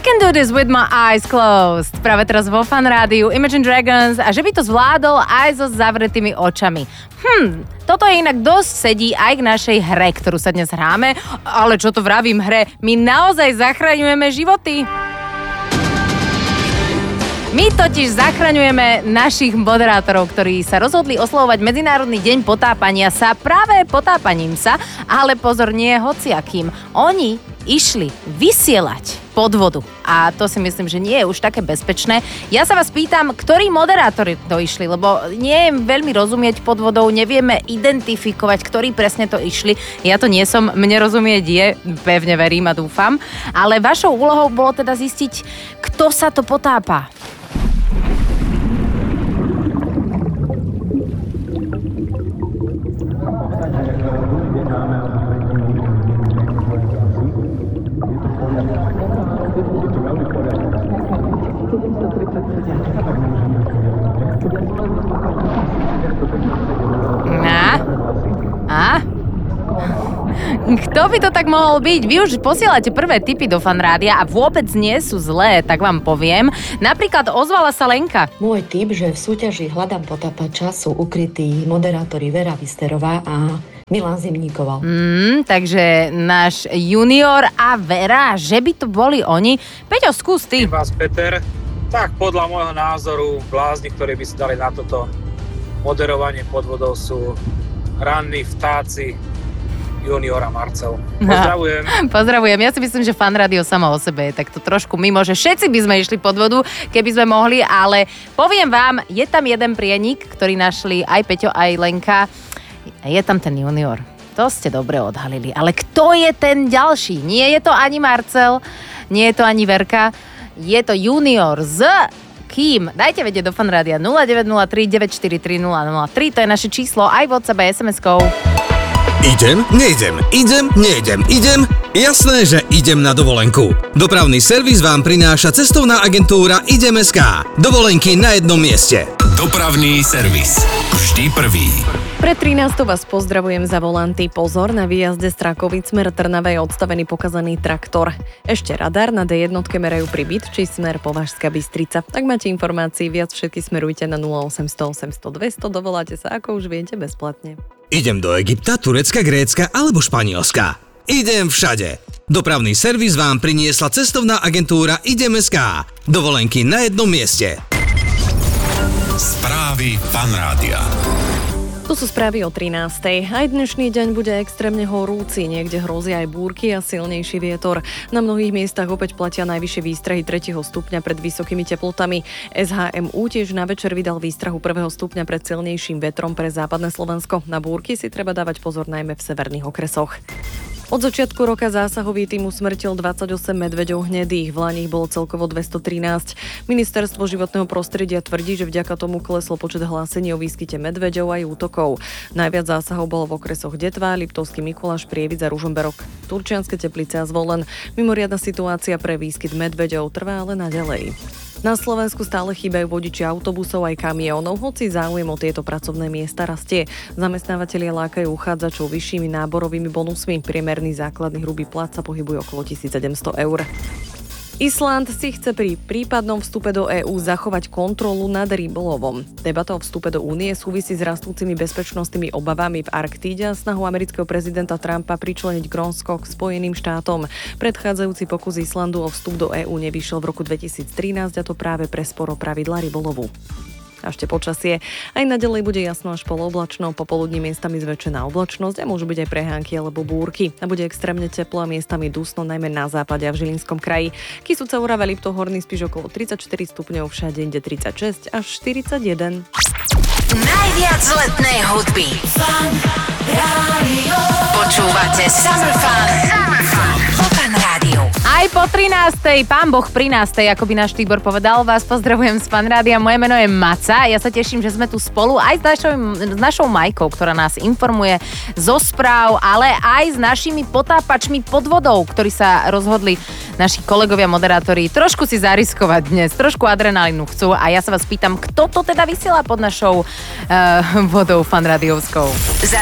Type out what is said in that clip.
can do this with my eyes closed. Práve teraz vo Fan Rádiu Imagine Dragons a že by to zvládol aj so zavretými očami. Toto je inak dosť sedí aj k našej hre, ktorú sa dnes hráme. Ale čo to vravím hre? My naozaj zachraňujeme životy. My totiž zachraňujeme našich moderátorov, ktorí sa rozhodli oslavovať Medzinárodný deň potápania sa práve potápaním sa, ale pozor, nie hociakým. Oni išli vysielať pod vodu a to si myslím, že nie je už také bezpečné. Ja sa vás pýtam, ktorí moderátori to išli, lebo nie je veľmi rozumieť pod vodou, nevieme identifikovať, ktorí presne to išli. Ja to nie som, mne rozumieť je, pevne verím a dúfam, ale vašou úlohou bolo teda zistiť, kto sa to potápa. Kto by to tak mohol byť? Vy už posielate prvé tipy do Fan Rádia a vôbec nie sú zlé, tak vám poviem. Napríklad ozvala sa Lenka. Môj tip, že v súťaži Hľadám potápača sú ukrytí moderátori Vera Visterová a Milan Zimníkoval. Takže náš junior a Vera, že by to boli oni. Peťo, skús ty. Vás, Peter. Tak podľa môjho názoru blázni, ktorí by si dali na toto moderovanie pod vodou sú ranní vtáci junior a Marcel. Pozdravujem. Pozdravujem. Ja si myslím, že Fan Rádio samo o sebe je takto trošku mimo, že všetci by sme išli pod vodu, keby sme mohli, ale poviem vám, je tam jeden prienik, ktorý našli aj Peťo, aj Lenka. Je tam ten junior. To ste dobre odhalili. Ale kto je ten ďalší? Nie je to ani Marcel, nie je to ani Verka, je to junior z kým? Dajte vedieť do Fan Rádia 0903 943 003, to je naše číslo aj WhatsApp a SMS-kou. Idem, nejdem. Jasné, že idem na dovolenku. Dopravný servis vám prináša cestovná agentúra Idem.sk. Dovolenky na jednom mieste. Dopravný servis. Vždy prvý. Pre 13. vás pozdravujem za volanty. Pozor, na výjazde z Trakovic smer Trnava je odstavený pokazaný traktor. Ešte radar na D1 merajú pri Bytči smer Považská Bystrica. Ak máte informácií viac, všetky smerujte na 0800 800 200. Dovoláte sa, ako už viete, bezplatne. Idem do Egypta, Turecka, Grécka alebo Španielska. Idem všade. Dopravný servis vám priniesla cestovná agentúra Idem.sk. Dovolenky na jednom mieste. Správy Fan Rádia. Tu sú správy o 13. Aj dnešný deň bude extrémne horúci, niekde hrozia aj búrky a silnejší vietor. Na mnohých miestach opäť platia najvyššie výstrahy 3. stupňa pred vysokými teplotami. SHMU tiež na večer vydal výstrahu 1. stupňa pred silnejším vetrom pre západné Slovensko. Na búrky si treba dávať pozor najmä v severných okresoch. Od začiatku roka zásahový tím usmrtil 28 medveďov hnedých, v lani ich bolo celkovo 213. Ministerstvo životného prostredia tvrdí, že vďaka tomu klesol počet hlásení o výskyte medveďov aj útokov. Najviac zásahov bolo v okresoch Detva, Liptovský Mikuláš, Prievidza, Ružomberok, Turčianske Teplice a Zvolen. Mimoriadna situácia pre výskyt medveďov trvá ale naďalej. Na Slovensku stále chýbajú vodiči autobusov aj kamiónov, hoci záujem o tieto pracovné miesta rastie. Zamestnávateľia lákajú uchádzačov vyššími náborovými bonusmi. Priemerný základný hrubý plat sa pohybuje okolo 1700 eur. Island si chce pri prípadnom vstupe do EÚ zachovať kontrolu nad rybolovom. Debata o vstupe do únie súvisí s rastúcimi bezpečnostnými obavami v Arktíde a snahou amerického prezidenta Trumpa pričleniť Grónsko k Spojeným štátom. Predchádzajúci pokus Islandu o vstup do EÚ nevyšiel v roku 2013 a to práve pre spor o pravidlá rybolovu. A ešte počasie. Aj naďalej bude jasno až polooblačno, popoludní miestami zväčšená oblačnosť a môžu byť aj prehánky alebo búrky. A bude extrémne teplo a miestami dusno, najmä na západe a v Žilinskom kraji. Kysuca, Orava, Liptov, Horný Spiš okolo 34 stupňov, všade inde 36 až 41. Najviac letnej hudby. Fan Rádio. Počúvate Summer Fun. Po Fan Rádiu. Aj po 13. Pán Boh pri nás, ako by náš Tibor povedal, vás pozdravujem z Fan Rádia. Moje meno je Maca. Ja sa teším, že sme tu spolu aj s našou Majkou, ktorá nás informuje zo správ, ale aj s našimi potápačmi pod vodou, ktorí sa rozhodli naši kolegovia moderátori trošku si zariskovať dnes, trošku adrenalínu chcú a ja sa vás pýtam, kto to teda vysiela pod našou vodou fanrádiovskou.